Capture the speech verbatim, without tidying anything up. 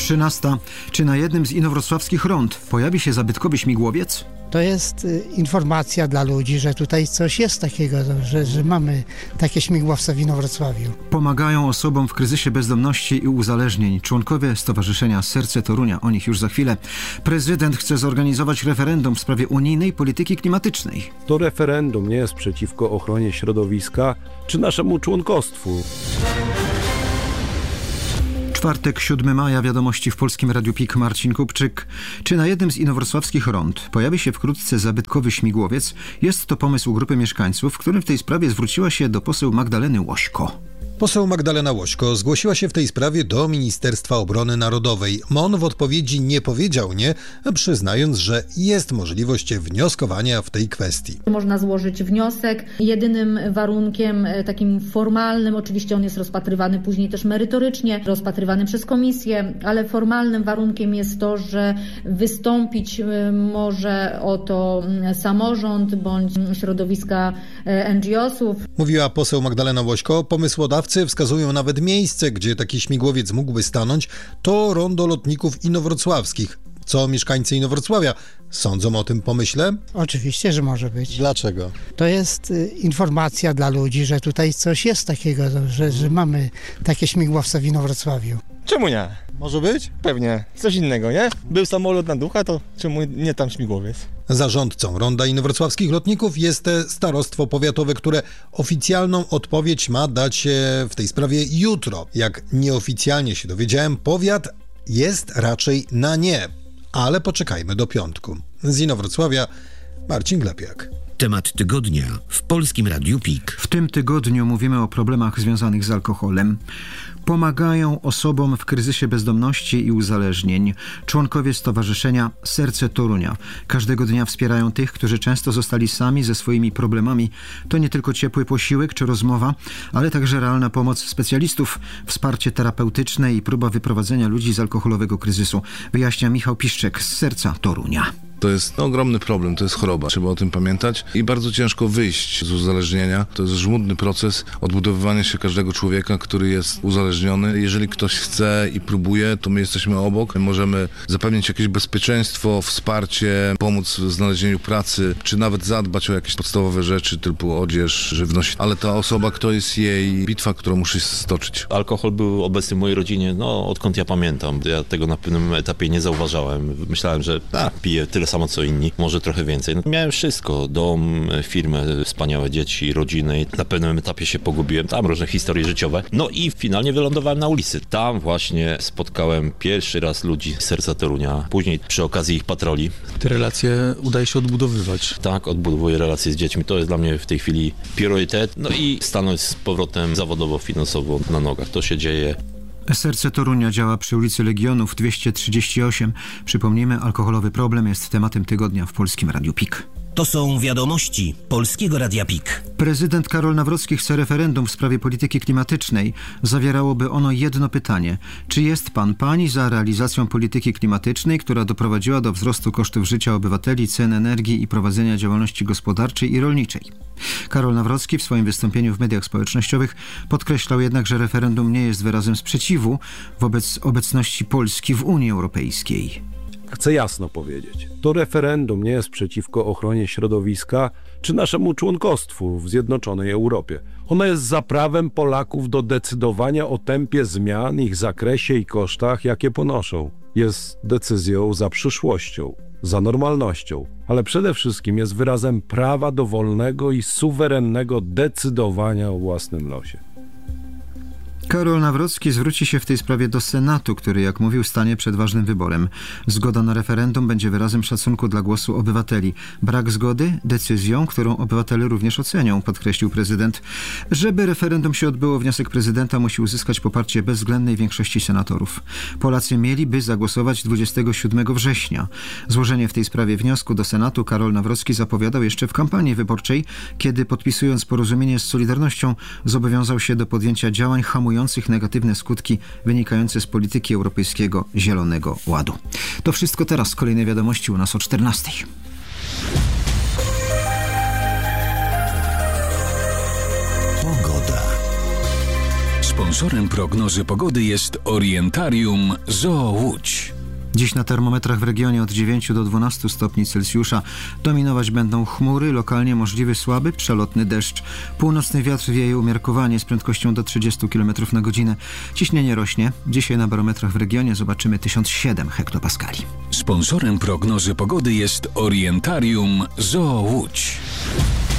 trzynasta. Czy na jednym z inowrocławskich rond pojawi się zabytkowy śmigłowiec? To jest y, informacja dla ludzi, że tutaj coś jest takiego, że, że mamy takie śmigłowce w Inowrocławiu. Pomagają osobom w kryzysie bezdomności i uzależnień. Członkowie Stowarzyszenia Serce Torunia, o nich już za chwilę. Prezydent chce zorganizować referendum w sprawie unijnej polityki klimatycznej. To referendum nie jest przeciwko ochronie środowiska czy naszemu członkostwu. Czwartek, siódmego maja, wiadomości w Polskim Radiu P I K, Marcin Kupczyk. Czy na jednym z inowrocławskich rond pojawi się wkrótce zabytkowy śmigłowiec? Jest to pomysł grupy mieszkańców, w którym w tej sprawie zwróciła się do poseł Magdaleny Łośko. Poseł Magdalena Łośko zgłosiła się w tej sprawie do Ministerstwa Obrony Narodowej. M O N w odpowiedzi nie powiedział nie, przyznając, że jest możliwość wnioskowania w tej kwestii. Można złożyć wniosek. Jedynym warunkiem takim formalnym, oczywiście on jest rozpatrywany później też merytorycznie, rozpatrywany przez komisję, ale formalnym warunkiem jest to, że wystąpić może o to samorząd bądź środowiska N G O sów. Mówiła poseł Magdalena Łośko. Pomysłodawcy wskazują nawet miejsce, gdzie taki śmigłowiec mógłby stanąć, to rondo lotników inowrocławskich. Co mieszkańcy Inowrocławia sądzą o tym pomyśle? Oczywiście, że może być. Dlaczego? To jest y, informacja dla ludzi, że tutaj coś jest takiego, że, że mamy takie śmigłowce w Inowrocławiu. Czemu nie? Może być? Pewnie. Coś innego, nie? Był samolot na Ducha, to czemu nie tam śmigłowiec? Zarządcą ronda inowrocławskich lotników jest starostwo powiatowe, które oficjalną odpowiedź ma dać w tej sprawie jutro. Jak nieoficjalnie się dowiedziałem, powiat jest raczej na nie, ale poczekajmy do piątku. Z Inowrocławia Marcin Glepiak. Temat tygodnia w Polskim Radiu P I K. W tym tygodniu mówimy o problemach związanych z alkoholem. Pomagają osobom w kryzysie bezdomności i uzależnień. Członkowie Stowarzyszenia Serce Torunia każdego dnia wspierają tych, którzy często zostali sami ze swoimi problemami. To nie tylko ciepły posiłek czy rozmowa, ale także realna pomoc specjalistów, wsparcie terapeutyczne i próba wyprowadzenia ludzi z alkoholowego kryzysu. Wyjaśnia Michał Piszczek z Serca Torunia. To jest no, ogromny problem, to jest choroba, trzeba o tym pamiętać i bardzo ciężko wyjść z uzależnienia. To jest żmudny proces odbudowywania się każdego człowieka, który jest uzależniony. Jeżeli ktoś chce i próbuje, to my jesteśmy obok. Możemy zapewnić jakieś bezpieczeństwo, wsparcie, pomóc w znalezieniu pracy, czy nawet zadbać o jakieś podstawowe rzeczy typu odzież, żywność. Ale ta osoba, to jest jej bitwa, którą musi stoczyć. Alkohol był obecny w mojej rodzinie, no odkąd ja pamiętam. Ja tego na pewnym etapie nie zauważałem. Myślałem, że a, piję tyle samo co inni, może trochę więcej. No, miałem wszystko, dom, firmę, wspaniałe dzieci, rodziny. Na pewnym etapie się pogubiłem, tam różne historie życiowe. No i finalnie wylądowałem na ulicy. Tam właśnie spotkałem pierwszy raz ludzi z Serca Torunia, później przy okazji ich patroli. Te relacje udaje się odbudowywać. Tak, odbudowuję relacje z dziećmi. To jest dla mnie w tej chwili priorytet. No i stanąć z powrotem zawodowo, finansowo na nogach. To się dzieje. Serce Torunia działa przy ulicy Legionów dwieście trzydzieści osiem. Przypomnijmy, alkoholowy problem jest tematem tygodnia w Polskim Radiu P I K. To są wiadomości Polskiego Radia P I K. Prezydent Karol Nawrocki chce referendum w sprawie polityki klimatycznej. Zawierałoby ono jedno pytanie. Czy jest pan, pani za realizacją polityki klimatycznej, która doprowadziła do wzrostu kosztów życia obywateli, cen energii i prowadzenia działalności gospodarczej i rolniczej? Karol Nawrocki w swoim wystąpieniu w mediach społecznościowych podkreślał jednak, że referendum nie jest wyrazem sprzeciwu wobec obecności Polski w Unii Europejskiej. Chcę jasno powiedzieć, to referendum nie jest przeciwko ochronie środowiska czy naszemu członkostwu w Zjednoczonej Europie. Ono jest za prawem Polaków do decydowania o tempie zmian, ich zakresie i kosztach, jakie ponoszą. Jest decyzją za przyszłością, za normalnością, ale przede wszystkim jest wyrazem prawa do wolnego i suwerennego decydowania o własnym losie. Karol Nawrocki zwróci się w tej sprawie do Senatu, który, jak mówił, stanie przed ważnym wyborem. Zgoda na referendum będzie wyrazem szacunku dla głosu obywateli. Brak zgody decyzją, którą obywatele również ocenią, podkreślił prezydent. Żeby referendum się odbyło, wniosek prezydenta musi uzyskać poparcie bezwzględnej większości senatorów. Polacy mieliby zagłosować dwudziestego siódmego września. Złożenie w tej sprawie wniosku do Senatu Karol Nawrocki zapowiadał jeszcze w kampanii wyborczej, kiedy podpisując porozumienie z Solidarnością zobowiązał się do podjęcia działań hamujących negatywne skutki wynikające z polityki Europejskiego Zielonego Ładu. To wszystko teraz. Kolejne wiadomości u nas o czternastej. Pogoda. Sponsorem prognozy pogody jest Orientarium Zoo Łódź. Dziś na termometrach w regionie od dziewięciu do dwunastu stopni Celsjusza. Dominować będą chmury, lokalnie możliwy słaby, przelotny deszcz. Północny wiatr wieje umiarkowanie z prędkością do trzydziestu kilometrów na godzinę. Ciśnienie rośnie. Dzisiaj na barometrach w regionie zobaczymy tysiąc siedem hektopaskali. Sponsorem prognozy pogody jest Orientarium Zoo Łódź.